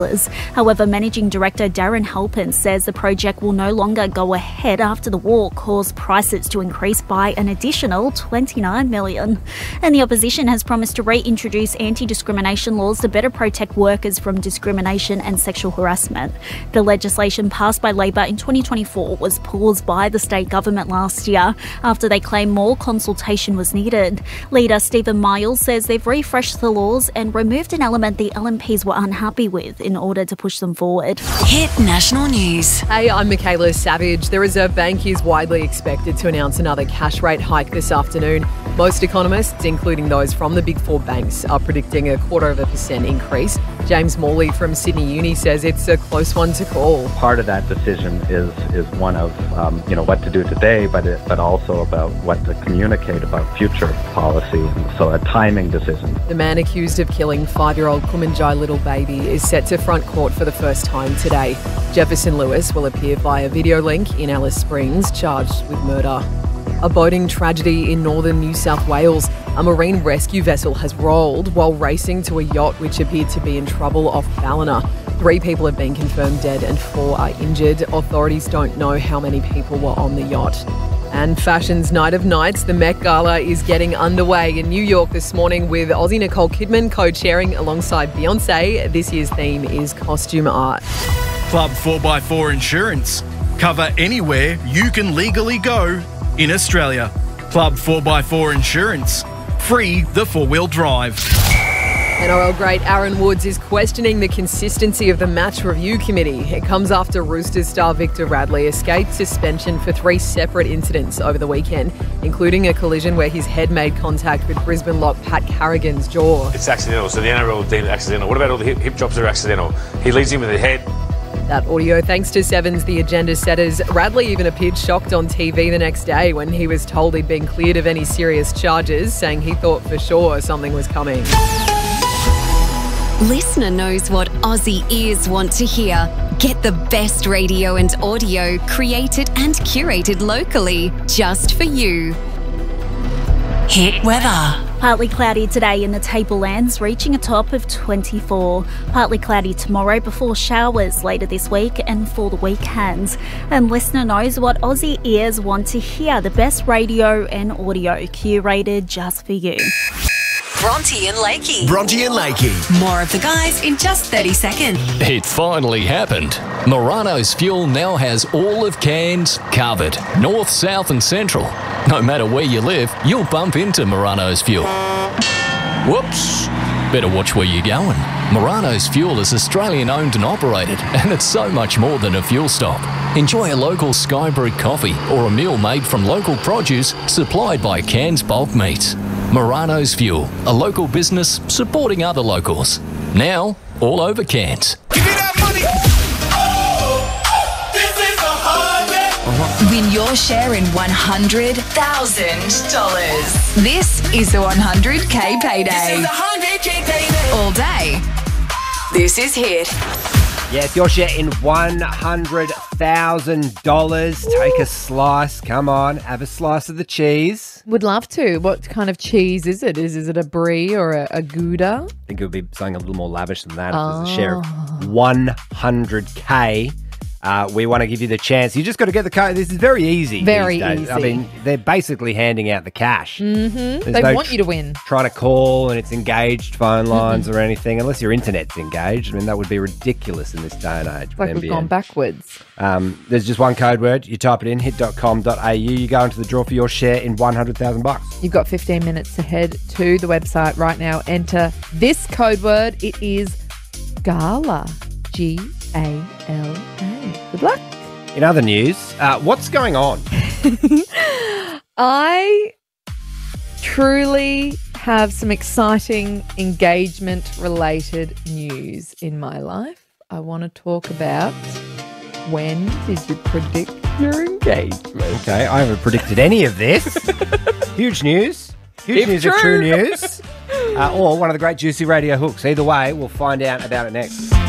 However, Managing Director Darren Halpin says the project will no longer go ahead after the war caused prices to increase by an additional $29 million. And the opposition has promised to reintroduce anti-discrimination laws to better protect workers from discrimination and sexual harassment. The legislation passed by Labor in 2024 was paused by the state government last year after they claimed more consultation was needed. Leader Stephen Miles says they've refreshed the laws and removed an element the LNPs were unhappy with in order to push them forward. Hit National News. Hey, I'm Michaela Savage. The Reserve Bank is widely expected to announce another cash rate hike this afternoon. Most economists, including those from the big four banks, are predicting a 0.25% increase. James Morley from Sydney Uni says it's a close one to call. Part of that decision is one of what to do today, but also about what to communicate about future policy. And so a timing decision. The man accused of killing 5-year-old Kumanjai little baby is set to front court for the first time today. Jefferson Lewis will appear via video link in Alice Springs, charged with murder. A boating tragedy in northern New South Wales. A marine rescue vessel has rolled while racing to a yacht which appeared to be in trouble off Ballina. 3 people have been confirmed dead and 4 are injured. Authorities don't know how many people were on the yacht. And fashion's night of nights, the Met Gala is getting underway in New York this morning with Aussie Nicole Kidman co-chairing alongside Beyonce. This year's theme is costume art. Club 4x4 Insurance. Cover anywhere you can legally go in Australia. Club 4x4 Insurance. Free the 4-wheel drive. NRL great Aaron Woods is questioning the consistency of the match review committee. It comes after Roosters star Victor Radley escaped suspension for 3 separate incidents over the weekend, including a collision where his head made contact with Brisbane lock Pat Carrigan's jaw. It's accidental, so the NRL deemed it accidental. What about all the hip drops that are accidental? He leads him with the head. That audio thanks to Seven's The Agenda setters. Radley even appeared shocked on TV the next day when he was told he'd been cleared of any serious charges, saying he thought for sure something was coming. Listener knows what Aussie ears want to hear. Get the best radio and audio created and curated locally just for you. Hit weather. Partly cloudy today in the Tablelands, reaching a top of 24. Partly cloudy tomorrow before showers later this week and for the weekend. And listener knows what Aussie ears want to hear. The best radio and audio curated just for you. Bronte and Lakey. Bronte and Lakey. More of the guys in just 30 seconds. It finally happened. Morano's Fuel now has all of Cairns covered. North, south and central. No matter where you live, you'll bump into Morano's Fuel. Whoops. Better watch where you're going. Morano's Fuel is Australian owned and operated, and it's so much more than a fuel stop. Enjoy a local Sky brewed coffee or a meal made from local produce supplied by Cairns Bulk Meats. Morano's Fuel, a local business supporting other locals. Now, all over Cairns. Give me that money! This is a hundred! Win your share in $100,000. This is the 100K payday. This is a 100K payday! All day. This is Hit. Yes, your share in $100,000. Take a slice. Come on, have a slice of the cheese. Would love to. What kind of cheese is it? Is it a brie or a Gouda? I think it would be something a little more lavish than that. If there's a share of 100K. We want to give you the chance. You just got to get the code. This is very easy. Very these days. easy. I mean, they're basically handing out the cash. Mm-hmm. They want you to win. Trying to call and it's engaged phone lines or anything, unless your internet's engaged. I mean, that would be ridiculous in this day and age. It's like we've gone backwards. There's just one code word. You type it in, hit.com.au. You go into the draw for your share in $100,000. You've got 15 minutes to head to the website right now. Enter this code word. It is Gala. Gala. Good luck. In other news, what's going on? I truly have some exciting engagement-related news in my life. I want to talk about when did you predict your engagement? Okay, I haven't predicted any of this. Huge news. Huge news of true news. Or one of the great juicy radio hooks. Either way, we'll find out about it next.